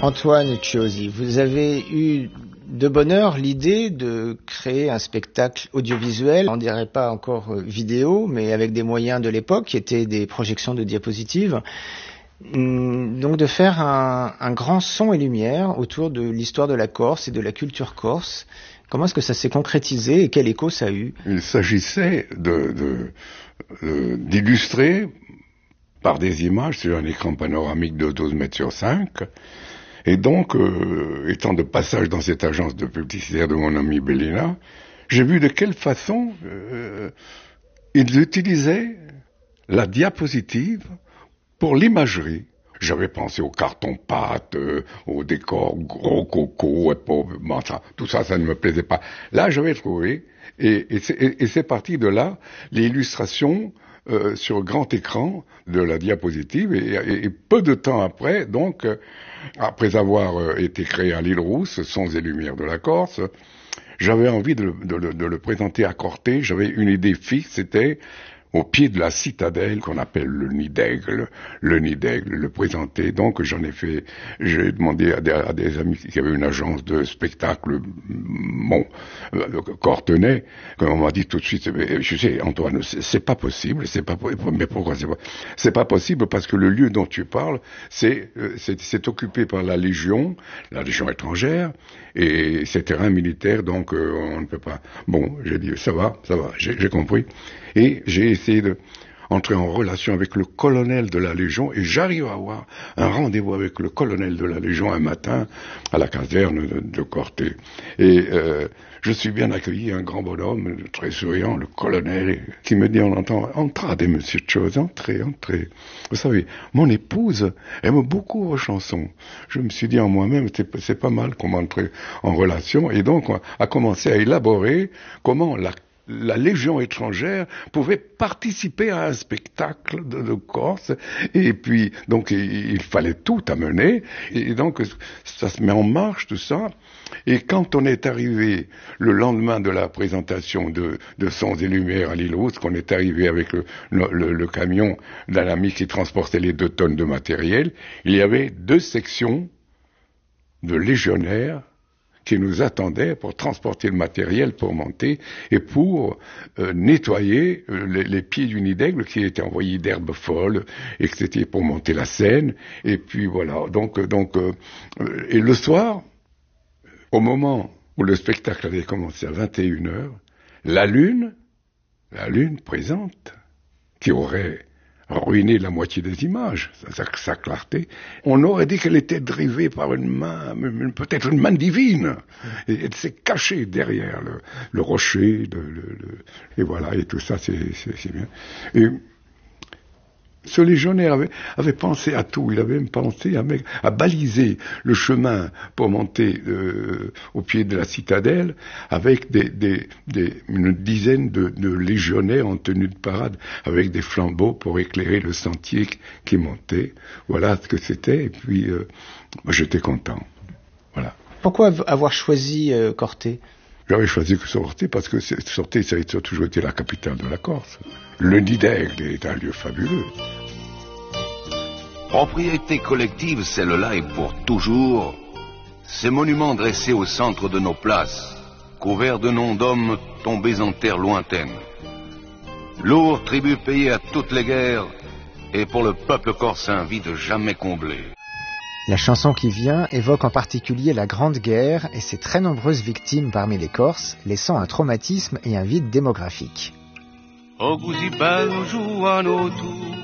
Antoine Chiosi, vous avez eu de bonne heure l'idée de créer un spectacle audiovisuel, on dirait pas encore vidéo, mais avec des moyens de l'époque qui étaient des projections de diapositives. Donc de faire un grand son et lumière autour de l'histoire de la Corse et de la culture corse. Comment est-ce que ça s'est concrétisé et quel écho ça a eu? Il s'agissait d'illustrer par des images sur un écran panoramique de 12 mètres sur 5. Et donc, étant de passage dans cette agence de publicitaire de mon ami Bellina, j'ai vu de quelle façon ils utilisaient la diapositive pour l'imagerie. J'avais pensé au carton-pâte, au décor gros coco, tout ça, ça ne me plaisait pas. Là, j'avais trouvé, et c'est parti de là, l'illustration sur grand écran de la diapositive, et peu de temps après, donc, après avoir été créé à l'île Rousse, Sons et Lumières de la Corse, j'avais envie de le présenter à Corté. J'avais une idée fixe, c'était au pied de la citadelle qu'on appelle le Nid d'Aigle, le présenter. Donc j'ai demandé à des amis qui avaient une agence de spectacle, cortenais, qu'on m'a dit tout de suite, je sais Antoine, c'est pas possible, mais pourquoi c'est pas possible parce que le lieu dont tu parles, c'est occupé par la Légion étrangère, et c'est terrain militaire, donc on ne peut pas. Bon, j'ai dit ça va, j'ai compris. Et j'ai essayé d'entrer en relation avec le colonel de la Légion, et j'arrive à avoir un rendez-vous avec le colonel de la Légion un matin à la caserne de Corté. Et je suis bien accueilli, un grand bonhomme, très souriant, le colonel, qui me dit, on entend, entrez, monsieur Chiosi, entrez. Vous savez, mon épouse aime beaucoup vos chansons. Je me suis dit en moi-même, c'est pas mal qu'on entre en relation, et donc on a commencé à élaborer comment la Légion étrangère pouvait participer à un spectacle de Corse, et puis donc il fallait tout amener, et donc ça se met en marche tout ça. Et quand on est arrivé le lendemain de la présentation de Sons et Lumières à l'île Rousse, qu'on est arrivé avec le camion d'un ami qui transportait les 2 tonnes de matériel, il y avait 2 sections de légionnaires qui nous attendaient pour transporter le matériel, pour monter et pour nettoyer les pieds du Nid d'Aigle qui étaient envoyés d'herbes folles, et que c'était pour monter la scène. Et puis voilà, donc et le soir, au moment où le spectacle avait commencé à 21h, la lune présente, qui aurait ruiné la moitié des images, sa clarté, on aurait dit qu'elle était drivée par une main, peut-être une main divine, et elle s'est cachée derrière le rocher, et voilà, et tout ça, c'est bien. Et ce légionnaire avait pensé à tout. Il avait même pensé à baliser le chemin pour monter au pied de la citadelle avec une dizaine de légionnaires en tenue de parade avec des flambeaux pour éclairer le sentier qui montait. Voilà ce que c'était. Et puis, moi, j'étais content. Voilà. Pourquoi avoir choisi Corté? J'avais choisi Corté parce que Corté, ça a toujours été la capitale de la Corse. Le Nid d'Aigle est un lieu fabuleux. Propriété collective, celle-là est pour toujours. Ces monuments dressés au centre de nos places, couverts de noms d'hommes tombés en terre lointaine. Lourd tribut payé à toutes les guerres, et pour le peuple corsin vide jamais comblé. La chanson qui vient évoque en particulier la Grande Guerre et ses très nombreuses victimes parmi les Corses, laissant un traumatisme et un vide démographique. Oguzibano Juanotu